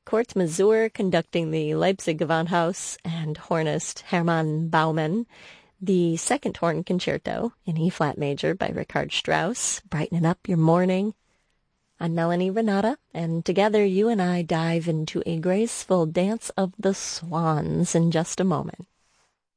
Kurt Masur conducting the Leipzig Gewandhaus, and hornist Hermann Baumann. The second horn concerto in E-flat major by Richard Strauss, brightening up your morning. I'm Melanie Renata, and together you and I dive into a graceful dance of the swans in just a moment.